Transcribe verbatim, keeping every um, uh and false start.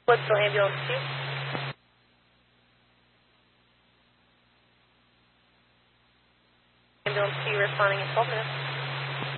Woodsville Ambulance two. Ambulance two responding in twelve minutes.